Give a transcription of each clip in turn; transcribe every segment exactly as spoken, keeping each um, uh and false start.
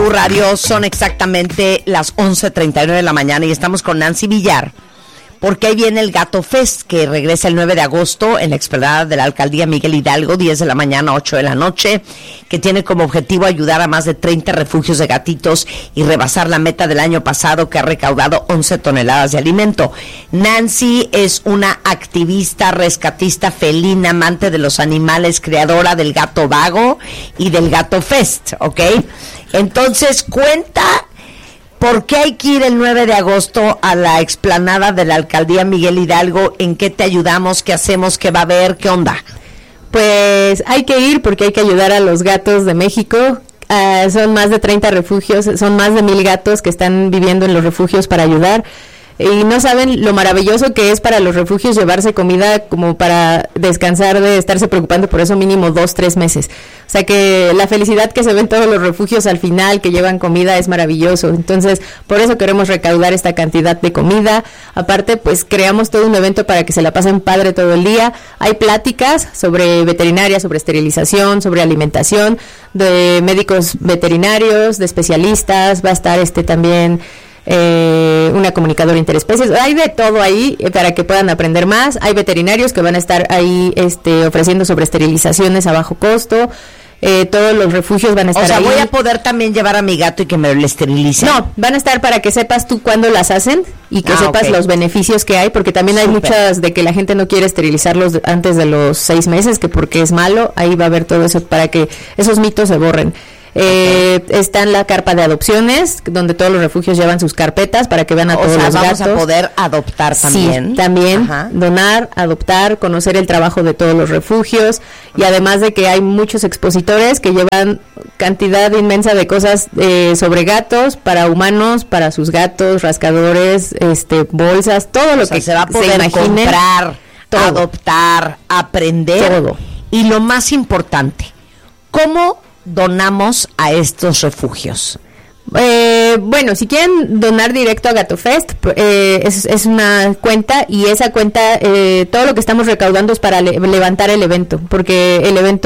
Radio, son exactamente las once treinta y nueve de la mañana y estamos con Nancy Villar, porque ahí viene el Gato Fest, que regresa el nueve de agosto en la explanada de la Alcaldía Miguel Hidalgo, diez de la mañana, ocho de la noche, que tiene como objetivo ayudar a más de treinta refugios de gatitos y rebasar la meta del año pasado, que ha recaudado once toneladas de alimento. Nancy es una activista, rescatista felina, amante de los animales, creadora del Gato Vago y del Gato Fest, ¿ok? Entonces, cuenta... ¿por qué hay que ir el nueve de agosto a la explanada de la Alcaldía Miguel Hidalgo? ¿En qué te ayudamos? ¿Qué hacemos? ¿Qué va a haber? ¿Qué onda? Pues hay que ir porque hay que ayudar a los gatos de México. Uh, son más de treinta refugios, son más de mil gatos que están viviendo en los refugios para ayudar. Y no saben lo maravilloso que es para los refugios llevarse comida como para descansar de estarse preocupando por eso mínimo dos, tres meses. O sea que la felicidad que se ve en todos los refugios al final, que llevan comida, es maravilloso. Entonces, por eso queremos recaudar esta cantidad de comida. Aparte, pues creamos todo un evento para que se la pasen padre todo el día. Hay pláticas sobre veterinaria, sobre esterilización, sobre alimentación, de médicos veterinarios, de especialistas. Va a estar este también... Eh, una comunicadora interespecies, hay de todo ahí eh, para que puedan aprender más. Hay veterinarios que van a estar ahí este, ofreciendo sobre esterilizaciones a bajo costo. Eh, todos los refugios van a estar ahí. O sea, ahí. Voy a poder también llevar a mi gato y que me lo esterilicen. No, van a estar para que sepas tú cuándo las hacen y que ah, sepas okay. los beneficios que hay, porque también hay Super. muchas de que la gente no quiere esterilizarlos antes de los seis meses, que porque es malo. Ahí va a haber todo eso para que esos mitos se borren. Eh, okay. Está en la carpa de adopciones, donde todos los refugios llevan sus carpetas para que vean a o todos sea, los vamos gatos. A poder adoptar también. Sí, también Ajá. donar, adoptar, conocer el trabajo de todos los refugios, y además de que hay muchos expositores que llevan cantidad inmensa de cosas eh, sobre gatos, para humanos, para sus gatos, rascadores, este, bolsas, todo lo o sea, que se va a poder se imaginen, comprar, todo. adoptar, aprender. Todo. Y lo más importante, ¿cómo donamos a estos refugios? Eh, bueno, si quieren donar directo a Gato Fest, eh, es, es una cuenta, y esa cuenta, eh, todo lo que estamos recaudando es para le- levantar el evento, porque el evento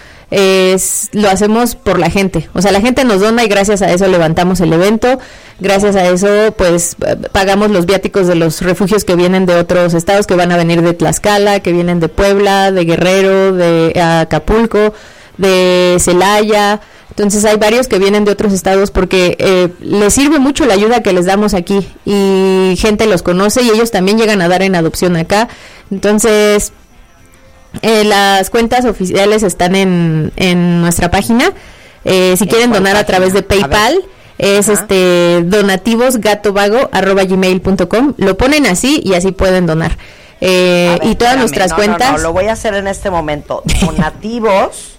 es, lo hacemos por la gente, o sea, la gente nos dona y gracias a eso levantamos el evento. Gracias a eso, pues, pagamos los viáticos de los refugios que vienen de otros estados, que van a venir de Tlaxcala, que vienen de Puebla, de Guerrero, de Acapulco, de Celaya. Entonces hay varios que vienen de otros estados porque eh, les sirve mucho la ayuda que les damos aquí, y gente los conoce y ellos también llegan a dar en adopción acá. Entonces eh, las cuentas oficiales están en, en nuestra página. Eh, si quieren donar página? a través de PayPal, es Ajá. este donativosgatovago arroba gmail punto com. Lo ponen así y así pueden donar. Eh, ver, y todas espérame, nuestras no, cuentas. No, no, lo voy a hacer en este momento. Donativos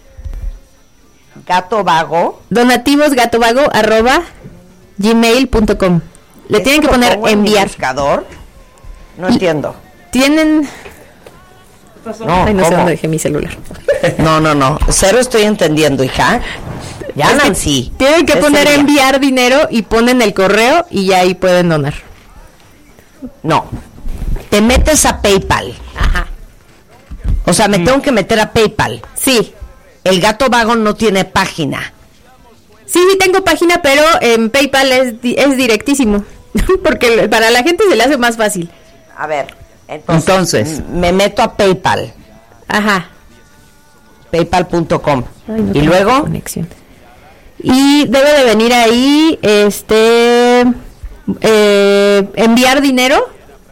Gato Vago. Donativos gato vago arroba gmail punto com. Le tienen que poner enviar. ¿En buscador? No entiendo. Tienen. No, Ay, no ¿cómo? sé dónde dejé mi celular. No, no, no. Cero estoy entendiendo, hija. Ya, Nancy. Tienen que poner sería? enviar dinero y ponen el correo y ya ahí pueden donar. No. Te metes a PayPal. Ajá. O sea, me mm. tengo que meter a PayPal. Sí. El Gato Vago no tiene página. Sí, sí tengo página, pero en PayPal es, es directísimo. Porque para la gente se le hace más fácil. A ver, entonces, entonces me meto a PayPal. Ajá. PayPal punto com. Ay, no y luego conexión. Y debe de venir ahí este eh, enviar dinero.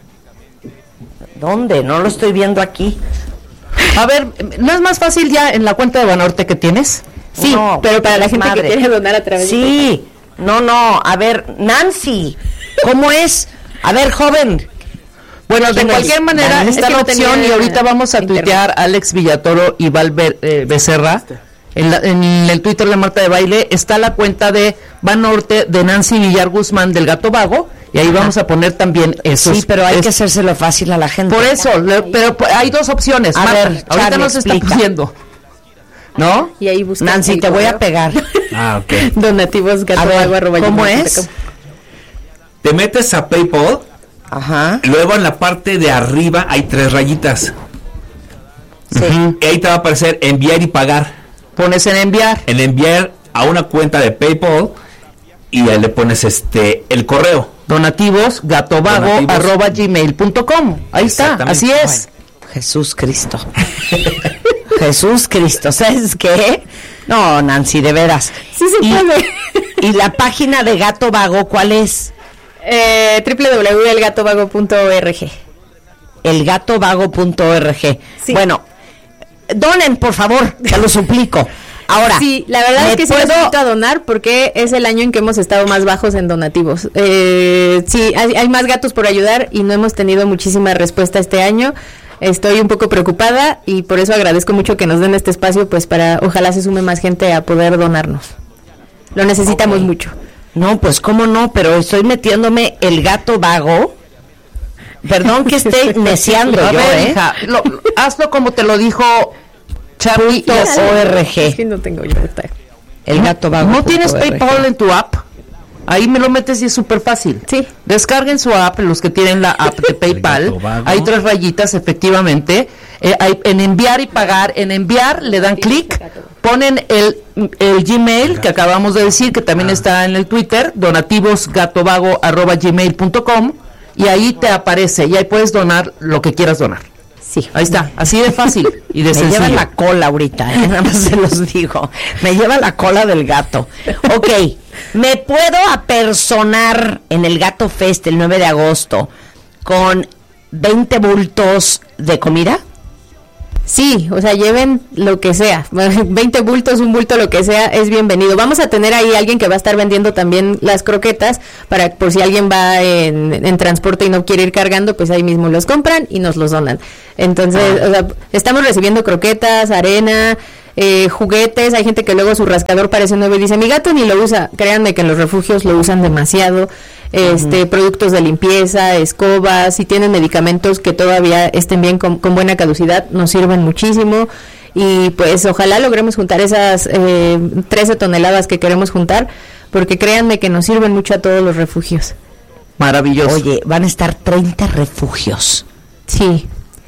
¿Dónde? No lo estoy viendo aquí. A ver, ¿no es más fácil ya en la cuenta de Banorte que tienes? Sí, no, pero para la gente madre. que quiere donar a través sí. de Sí, no, no, a ver, Nancy, ¿cómo es? A ver, joven. Bueno, de cualquier manera, esta es la opción, y ahorita vamos a internet. tuitear a Alex Villatoro y Val eh, Becerra. En, la, en el Twitter de Marta de Baile está la cuenta de Banorte de Nancy Villar Guzmán del Gato Vago, y ahí Ajá. vamos a poner también esos. Sí, pero hay es, que hacérselo fácil a la gente. Por eso, le, pero hay dos opciones. A Marta, ver, ahorita Charlie, nos está explica. pidiendo, ¿no? Y ahí buscan Nancy, te voy a pegar. Ah, ok. Donativos gato vago arroba ¿Cómo es? Te metes a PayPal. Ajá. Luego en la parte de arriba hay tres rayitas. Sí. Uh-huh. Y ahí te va a aparecer enviar y pagar. Pones en enviar. En enviar a una cuenta de PayPal y ahí le pones este el correo. Donativos gatovago arroba gmail punto com. Ahí está, así es. Bueno, Jesús Cristo. Jesús Cristo, ¿sabes qué? No, Nancy, de veras. Sí se y, puede. ¿Y la página de Gato Vago cuál es? Eh, doble u doble u doble u punto el gato vago punto org. el gato vago punto org. Sí. Bueno, donen, por favor, te lo suplico. Ahora, sí, la verdad es que puedo... sí necesito a donar porque es el año en que hemos estado más bajos en donativos. Eh, sí, hay, hay más gatos por ayudar y no hemos tenido muchísima respuesta este año. Estoy un poco preocupada y por eso agradezco mucho que nos den este espacio, pues para ojalá se sume más gente a poder donarnos. Lo necesitamos okay. mucho. No, pues cómo no, pero estoy metiéndome el gato vago. Perdón que esté neciando yo, ver, ¿eh? Hija, lo, hazlo como te lo dijo Charlie y O R G. Es que no tengo yo. El gato vago. ¿No tienes PayPal en tu app? Ahí me lo metes y es súper fácil. Sí. Descarguen su app, los que tienen la app de PayPal. Hay tres rayitas, efectivamente. Eh, hay, en enviar y pagar. En enviar le dan clic, ponen el, el Gmail que acabamos de decir, que también ah. está en el Twitter, donativos gatovago arroba gmail punto com, y ahí te aparece y ahí puedes donar lo que quieras donar. Sí. Ahí está, así de fácil y de Me sencillo. lleva la cola ahorita, ¿eh? Nada más se los digo. Me lleva la cola del gato. Ok, ¿me puedo apersonar en el Gato Fest el nueve de agosto con veinte bultos de comida? Sí, o sea, lleven lo que sea, veinte bultos, un bulto, lo que sea, es bienvenido. Vamos a tener ahí alguien que va a estar vendiendo también las croquetas, para por si alguien va en, en transporte y no quiere ir cargando, pues ahí mismo los compran y nos los donan. Entonces, ah. o sea, estamos recibiendo croquetas, arena, eh, juguetes. Hay gente que luego su rascador parece nuevo y dice, mi gato ni lo usa. Créanme que en los refugios lo usan demasiado. Este, uh-huh. Productos de limpieza, escobas, si tienen medicamentos que todavía estén bien con, con buena caducidad, nos sirven muchísimo. Y pues ojalá logremos juntar esas eh, trece toneladas que queremos juntar, porque créanme que nos sirven mucho a todos los refugios. Maravilloso. Oye, van a estar treinta refugios. Sí,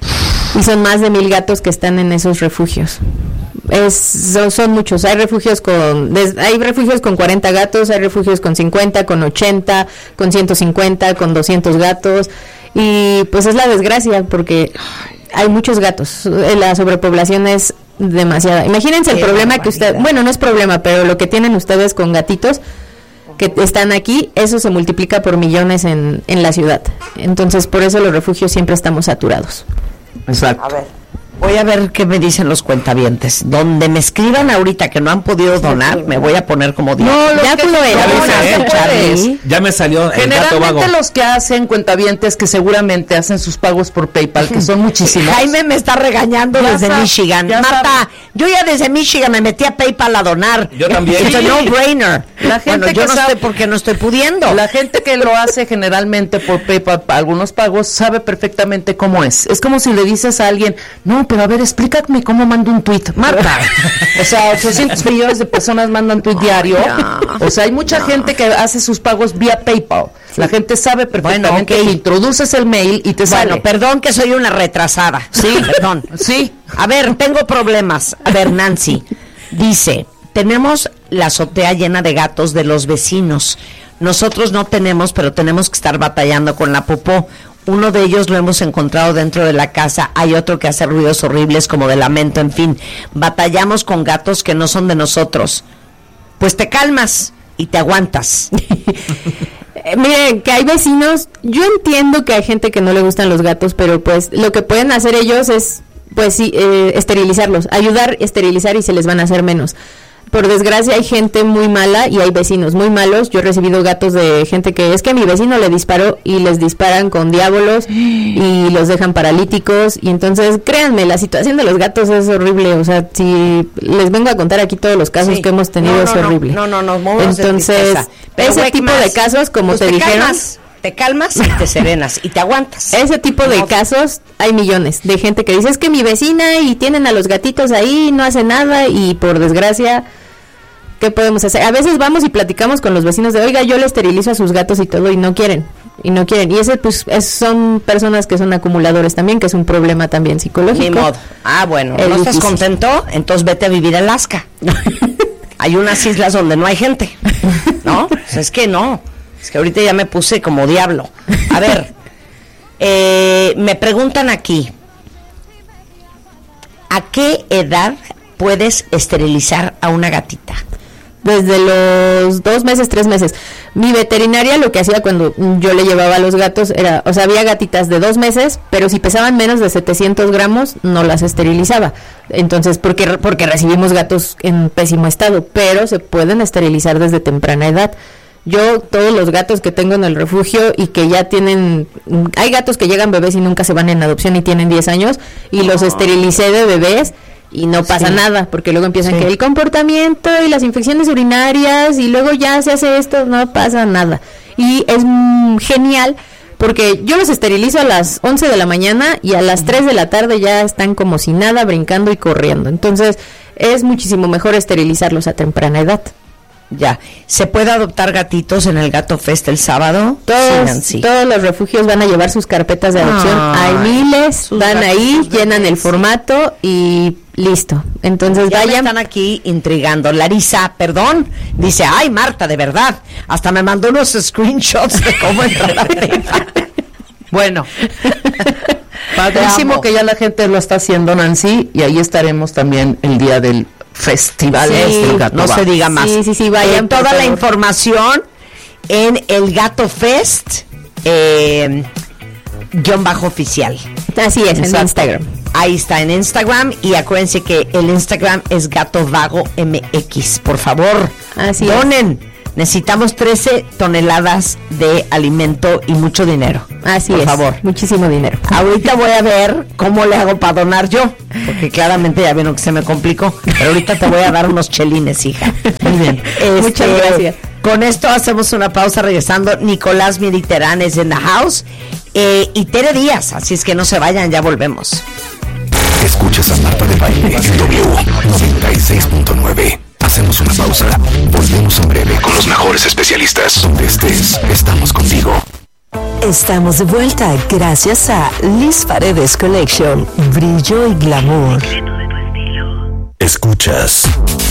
y son más de mil gatos que están en esos refugios. Es, son, son muchos. Hay refugios con des, hay refugios con cuarenta gatos, hay refugios con cincuenta, con ochenta, con ciento cincuenta, con doscientos gatos, y pues es la desgracia porque hay muchos gatos. La sobrepoblación es demasiada. Imagínense el problema que usted, bueno, no es problema, pero lo que tienen ustedes con gatitos que están aquí, eso se multiplica por millones en, en la ciudad. Entonces, por eso los refugios siempre estamos saturados. Exacto. A ver, voy a ver qué me dicen los cuentavientes. Donde me escriban ahorita que no han podido donar, me voy a poner como Dios. No, ya tú lo eres, no, Charlie. Ya me salió el gato vago. Generalmente los que hacen cuentavientes, que seguramente hacen sus pagos por PayPal, que son muchísimos. Jaime me está regañando ya desde sab, Michigan. Marta, sabe. Yo ya desde Michigan me metí a PayPal a donar. Yo también. Es un no-brainer. La gente bueno, que yo no sabe, sé por qué no estoy pudiendo. La gente que lo hace generalmente por PayPal, algunos pagos, sabe perfectamente cómo es. Es como si le dices a alguien, no, pero a ver, explícame cómo mando un tweet. Marta, o sea, ochocientos millones de personas mandan tweet diario. No, o sea, hay mucha no. gente que hace sus pagos vía PayPal. Sí. La gente sabe perfectamente bueno, okay. que introduces el mail y te bueno, sale. Perdón que soy una retrasada. Sí, perdón. Sí. A ver, tengo problemas. A ver, Nancy dice, tenemos la azotea llena de gatos de los vecinos. Nosotros no tenemos, pero tenemos que estar batallando con la popó. Uno de ellos lo hemos encontrado dentro de la casa. Hay otro que hace ruidos horribles como de lamento. En fin, batallamos con gatos que no son de nosotros. Pues te calmas y te aguantas. Miren, que hay vecinos, yo entiendo que hay gente que no le gustan los gatos, pero pues lo que pueden hacer ellos es, pues sí, eh, esterilizarlos, ayudar a esterilizar y se les van a hacer menos. Por desgracia hay gente muy mala y hay vecinos muy malos. Yo he recibido gatos de gente que es que mi vecino le disparó y les disparan con diábolos y los dejan paralíticos. Y entonces, créanme, la situación de los gatos es horrible. O sea, si les vengo a contar aquí todos los casos sí. que hemos tenido, no, no, es horrible. No, no, no, no entonces, ese tipo de casos, como pues te, te dijeron... Calmas. Te calmas y te serenas y te aguantas. Ese tipo de casos hay millones de gente que dice, es que mi vecina y tienen a los gatitos ahí, no hace nada y por desgracia, ¿qué podemos hacer? A veces vamos y platicamos con los vecinos de, oiga, yo le esterilizo a sus gatos y todo y no quieren, y no quieren. Y ese pues es, son personas que son acumuladores también, que es un problema también psicológico. Ni modo. Ah, bueno, ¿no estás contento? Entonces vete a vivir a Alaska. hay unas islas donde no hay gente, ¿no? Pues es que no, es que ahorita ya me puse como diablo. A ver, eh, me preguntan aquí, ¿a qué edad puedes esterilizar a una gatita? Desde los dos meses, tres meses. Mi veterinaria lo que hacía cuando yo le llevaba a los gatos era, o sea, había gatitas de dos meses, pero si pesaban menos de setecientos gramos, no las esterilizaba. Entonces, porque, porque recibimos gatos en pésimo estado, pero se pueden esterilizar desde temprana edad. Yo, todos los gatos que tengo en el refugio y que ya tienen, hay gatos que llegan bebés y nunca se van en adopción y tienen diez años, y los esterilicé de bebés, y no pasa sí. nada, porque luego empiezan sí. que el comportamiento y las infecciones urinarias y luego ya se hace esto, no pasa nada. Y es mm, genial porque yo los esterilizo a las once de la mañana y a las tres de la tarde ya están como si nada, brincando y corriendo. Entonces es muchísimo mejor esterilizarlos a temprana edad. Ya, ¿se puede adoptar gatitos en el Gato Fest el sábado? Todos, sí, todos los refugios van a llevar sus carpetas de adopción. Ay, hay miles, van ahí, llenan el formato y listo. Entonces ya vayan. Me están aquí intrigando. Larisa, perdón, dice, ay, Marta, de verdad, hasta me mandó unos screenshots de cómo entrar a la Bueno, padrísimo que ya la gente lo está haciendo, Nancy, y ahí estaremos también el día del festival. Sí, del Gato no Va. se diga más. Sí, sí, sí, vayan. Eh, toda la información en el Gato Fest eh, guión bajo oficial. Así es, en Instagram. Ahí está en Instagram, y acuérdense que el Instagram es Gato Vago M X. Por favor, así donen. Es. Necesitamos trece toneladas de alimento y mucho dinero. Así por es. Por favor. Muchísimo dinero. Ahorita voy a ver cómo le hago para donar yo, porque claramente ya vieron que se me complicó. Pero ahorita te voy a dar unos chelines, hija. Muy bien. Este, Muchas gracias. Con esto hacemos una pausa, regresando. Nicolás Mediterrán es en the house. Eh, y Tere Díaz, así es que no se vayan, ya volvemos. Escuchas a Marta de Baile en W noventa y seis punto nueve. Hacemos una pausa. Volvemos en breve con los mejores especialistas. Donde estés, estamos contigo. Estamos de vuelta gracias a Liz Paredes Collection. Brillo y glamour. Escuchas